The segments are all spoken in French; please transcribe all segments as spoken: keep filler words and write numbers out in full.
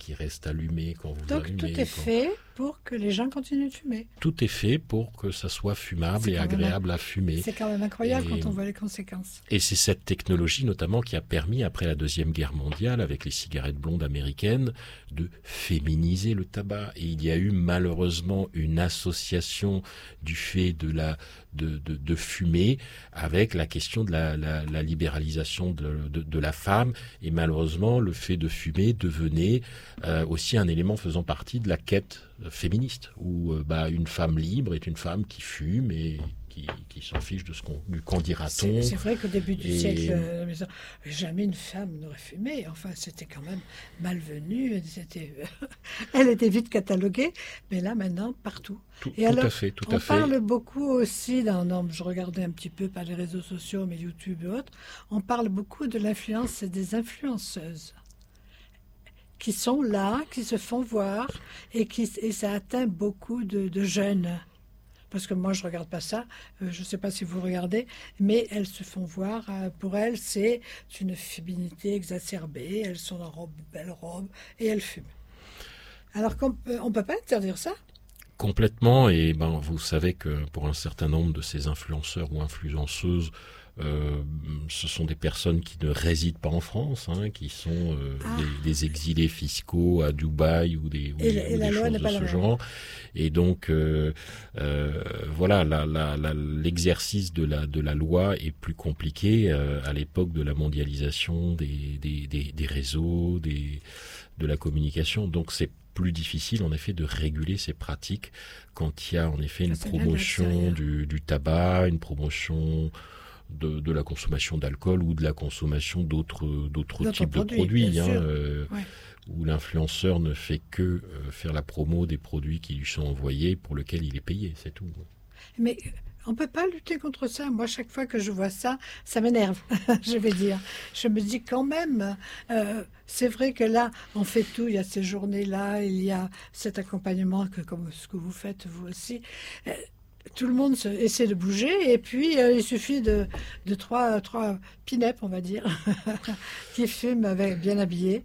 qui reste allumé quand vous Donc allumez. tout est quand... fait pour que les gens continuent de fumer. Tout est fait pour que ça soit fumable C'est et quand même agréable un- à fumer. C'est quand même incroyable Et- quand on voit les conséquences. Et c'est cette technologie notamment qui a permis, après la Deuxième Guerre mondiale, avec les cigarettes blondes américaines, de féminiser le tabac. Et il y a eu malheureusement une association du fait de la de, de, de fumer avec la question de la, la, la libéralisation de, de, de la femme. Et malheureusement, le fait de fumer devenait euh, aussi un élément faisant partie de la quête féministe, où euh, bah, une femme libre est une femme qui fume et qui, qui s'en fiche de ce qu'on, du qu'en dira-t-on. C'est c'est vrai qu'au début du Et- siècle, euh, mais ça, jamais une femme n'aurait fumé. Enfin, c'était quand même malvenu. C'était, elle était vite cataloguée, mais là maintenant partout. Tout, Et tout alors, à fait, tout on à fait. parle beaucoup aussi, dans, dans- je regardais un petit peu par les réseaux sociaux, mais YouTube et autres, on parle beaucoup de l'influence des influenceuses qui sont là, qui se font voir, et, qui, et ça atteint beaucoup de, de jeunes. Parce que moi, je regarde pas ça. Euh, je ne sais pas si vous regardez, mais elles se font voir. Euh, pour elles, c'est une féminité exacerbée. Elles sont en robe, belle robe, et elles fument. Alors qu'on ne peut pas interdire ça. Complètement, et ben vous savez que pour un certain nombre de ces influenceurs ou influenceuses, euh, ce sont des personnes qui ne résident pas en France, hein, qui sont euh, Ah. des, des exilés fiscaux à Dubaï ou des, ou Et des- la- et ou la des loi choses n'est de pas la ce même. genre. Et donc, euh, euh, voilà, la, la, la, l'exercice de la, de la loi est plus compliqué euh, à l'époque de la mondialisation des, des, des, des réseaux, des, de la communication. Donc, c'est plus difficile en effet de réguler ces pratiques quand il y a en effet une Ça, c'est bien de promotion l'extérieur. du, du tabac, une promotion de, de la consommation d'alcool ou de la consommation d'autres d'autres D'autres types produits, de produits, bien hein, sûr. euh, Ouais. où l'influenceur ne fait que euh, faire la promo des produits qui lui sont envoyés pour lesquels il est payé, c'est tout. Mais on ne peut pas lutter contre ça. Moi, chaque fois que je vois ça, ça m'énerve, je vais dire. Je me dis quand même, euh, c'est vrai que là, on fait tout. Il y a ces journées-là, il y a cet accompagnement, que, comme ce que vous faites, vous aussi. Euh, tout le monde se, essaie de bouger, et puis euh, il suffit de, de trois, trois pinèpes, on va dire, qui fument avec, bien habillés.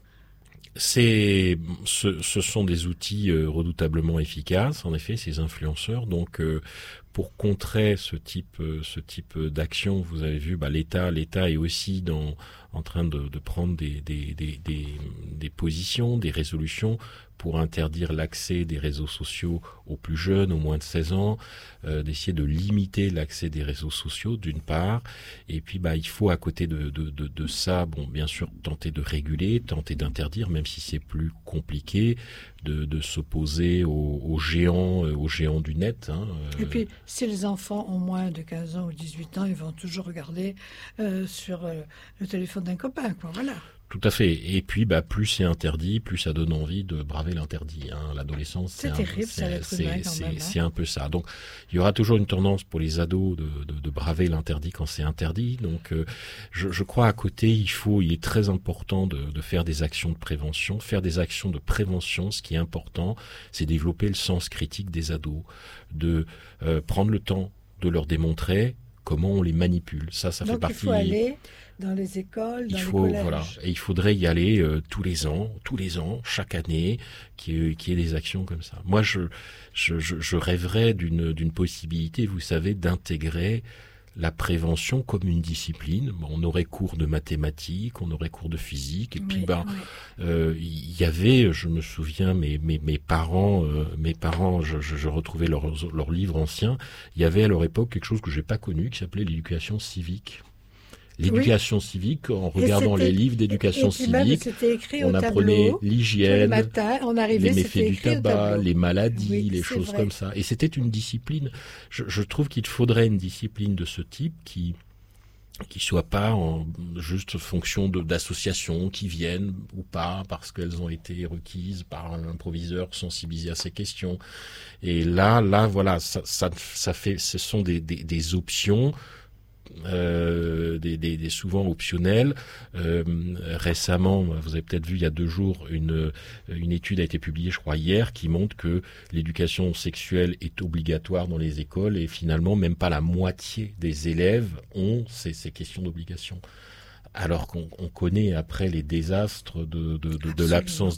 C'est, ce, ce sont des outils euh, redoutablement efficaces, en effet, ces influenceurs. Donc, euh, pour contrer ce type, euh, ce type d'action, vous avez vu, bah, l'État, l'État est aussi dans, en train de, de prendre des, des, des, des, des positions, des résolutions pour interdire l'accès des réseaux sociaux aux plus jeunes, aux moins de seize ans, euh, d'essayer de limiter l'accès des réseaux sociaux, d'une part, et puis bah il faut à côté de, de, de, de ça, bon bien sûr tenter de réguler, tenter d'interdire, même si c'est plus compliqué, de, de s'opposer aux, aux géants, euh, aux géants du net. Hein, euh, Et puis, si les enfants ont moins de quinze ans ou dix-huit ans, ils vont toujours regarder euh, sur euh, le téléphone d'un copain, quoi. Voilà. Tout à fait. Et puis, bah, plus c'est interdit, plus ça donne envie de braver l'interdit. Hein. L'adolescence, C'est un- terrible, ça, l'être c'est, humain, quand c'est, même, hein. c'est un peu ça. Donc, il y aura toujours une tendance pour les ados de, de, de braver l'interdit quand c'est interdit. Donc, euh, je, je crois à côté, il faut, il est très important de, de faire des actions de prévention. Faire des actions de prévention, ce qui est important, c'est développer le sens critique des ados, de euh, prendre le temps de leur démontrer comment on les manipule. Ça, ça fait Donc, il partie. faut aller dans les écoles, dans Il les faut, collèges. voilà, et il faudrait y aller euh, tous les ans, tous les ans, chaque année, qu'il y ait, qu'il y ait des actions comme ça. Moi, je, je, je, je rêverais d'une, d'une possibilité, vous savez, d'intégrer la prévention comme une discipline. Bon, on aurait cours de mathématiques, on aurait cours de physique, et puis Oui, bah, oui. euh, il y avait, je me souviens, mes mes, mes parents, euh, mes parents, je, je, je retrouvais leurs leurs livres anciens. Il y avait à leur époque quelque chose que j'ai pas connu, qui s'appelait l'éducation civique. L'éducation civique, en regardant c'était- les livres d'éducation et puis même, civique, c'était écrit on au apprenait tableau. Tous les l'hygiène, matins, on les arrivait, méfaits c'était du écrit au tabac, tableau. les maladies, Oui, les c'est choses vrai. comme ça. Et c'était une discipline. Je, je trouve qu'il faudrait une discipline de ce type qui qui soit pas en juste fonction de, d'associations qui viennent ou pas parce qu'elles ont été requises par un proviseur sensibilisé à ces questions. Et là, là, voilà, ça, ça, ça fait, ce sont des, des, des options. Euh, des, des, des souvent optionnels. Euh, récemment, vous avez peut-être vu il y a deux jours, une, une étude a été publiée, je crois hier, qui montre que l'éducation sexuelle est obligatoire dans les écoles et finalement même pas la moitié des élèves ont ces, ces questions d'obligation. Alors qu'on on connaît après les désastres de, de, de, de l'absence